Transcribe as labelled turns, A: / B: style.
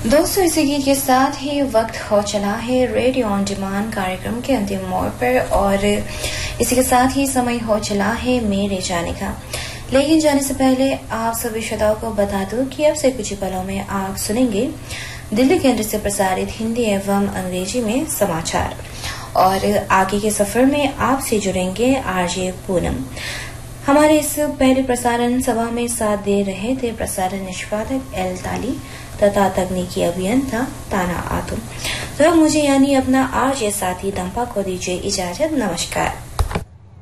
A: दोस्तों, इसी गीत के साथ ही वक्त हो चला है रेडियो ऑन डिमांड कार्यक्रम के अंतिम मोड़ पर और इसी के साथ ही समय हो चला है मेरे जाने का। लेकिन जाने से पहले आप सभी श्रोताओं को बता दूं कि अब से कुछ ही पलों में आप सुनेंगे दिल्ली केंद्र से प्रसारित हिंदी एवं अंग्रेजी में समाचार और आगे के सफर में आपसे जुड़ेंगे आरजे पूनम। हमारे इस पहले प्रसारण सभा में साथ दे रहे थे प्रसारण निष्पादक एल ताली तथा तकनीकी अभियंता ताना आतुम। तो अब मुझे यानी अपना आरजे साथी दंपा को दीजिए इजाजत। नमस्कार।